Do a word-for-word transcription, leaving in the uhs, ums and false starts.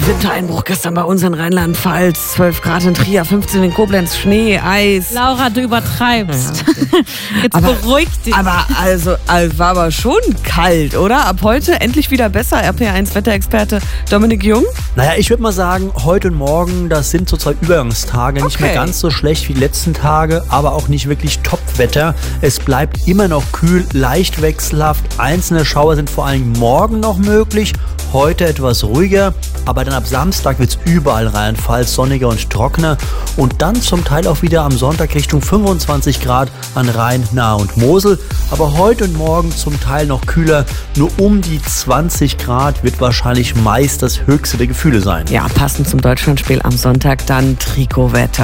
Wintereinbruch gestern bei uns in Rheinland-Pfalz. zwölf Grad in Trier, fünfzehn in Koblenz, Schnee, Eis. Laura, du übertreibst. Ja, okay. Jetzt aber, beruhig dich. Aber also, also war aber schon kalt, oder? Ab heute endlich wieder besser. R P eins Wetterexperte Dominik Jung. Naja, ich würde mal sagen, heute und morgen, das sind so zwei Übergangstage. Nicht Okay. mehr ganz so schlecht wie die letzten Tage, aber auch nicht wirklich Top-Wetter. Es bleibt immer noch kühl, leicht wechselhaft. Einzelne Schauer sind vor allem morgen noch möglich. Heute etwas ruhiger, aber dann ab Samstag wird es überall Rheinland-Pfalz sonniger und trockener. Und dann zum Teil auch wieder am Sonntag Richtung fünfundzwanzig Grad an Rhein, Nahe und Mosel. Aber heute und morgen zum Teil noch kühler. Nur um die zwanzig Grad wird wahrscheinlich meist das höchste der Gefühle sein. Ja, passend zum Deutschlandspiel am Sonntag dann Trikotwetter.